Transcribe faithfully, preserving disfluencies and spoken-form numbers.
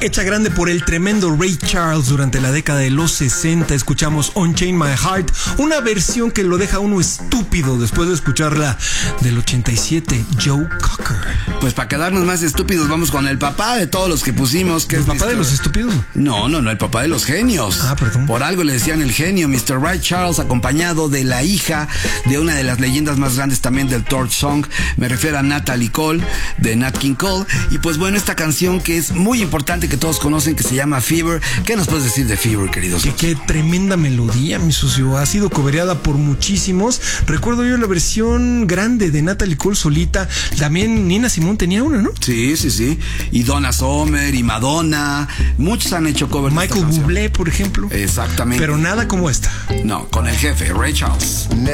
Hecha grande por el tremendo Ray Charles durante la década de los sesenta, escuchamos Unchain My Heart, una versión que lo deja uno estúpido después de escucharla del ochenta y siete, Joe Cocker. Pues para quedarnos más estúpidos vamos con el papá de todos los que pusimos. Que ¿El es papá mister de los estúpidos? No, no, no, el papá de los genios. Ah, perdón. Por algo le decían el genio, mister Ray Charles, acompañado de la hija de una de las leyendas más grandes también del Torch Song. Me refiero a Natalie Cole, de Nat King Cole. Y pues bueno, esta canción que es muy importante, que todos conocen, que se llama Fever. ¿Qué nos puedes decir de Fever, queridos? Que qué tremenda melodía, mi socio. Ha sido cobereada por muchísimos. Recuerdo yo la versión grande de Natalie Cole solita. También Nina Simone tenía una, ¿no? Sí, sí, sí. Y Donna Summer y Madonna. Muchos han hecho covers. Michael Bublé, por ejemplo. Exactamente. Pero nada como esta. No, con el jefe, Ray Charles.